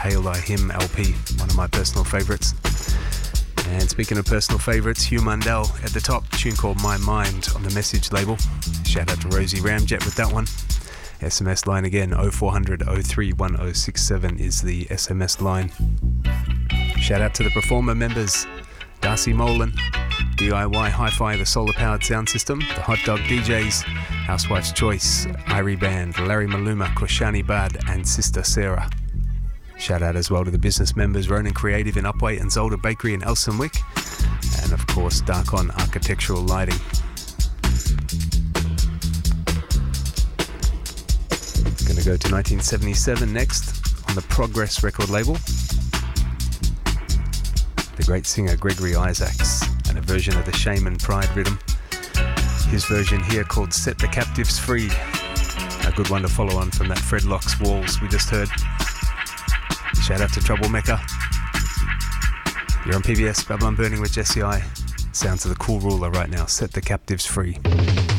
Hail I Him LP, one of my personal favourites. And speaking of personal favourites, Hugh Mundell at the top, tune called My Mind on the Message label. Shout out to Rosie Ramjet with that one. SMS line again, 0400 03 1067 is the SMS line. Shout out to the performer members, Darcy Molan, DIY Hi-Fi, the solar-powered sound system, the Hot Dog DJs, Housewife's Choice, Irie Band, Larry Maluma, Koshani Bad, and Sister Sarah. Shout out as well to the business members, Ronan Creative in Upway and Zolder Bakery in Elsternwick, and of course Darkon Architectural Lighting. Going to go to 1977 next on the Progress record label. The great singer Gregory Isaacs and a version of the Shame and Pride rhythm. His version here called Set the Captives Free. A good one to follow on from that Fred Locke's Walls we just heard. Shout out to Troublemaker. You're on PBS, Babylon Burning with Jesse I. Sounds of the Cool Ruler right now. Set the Captives Free.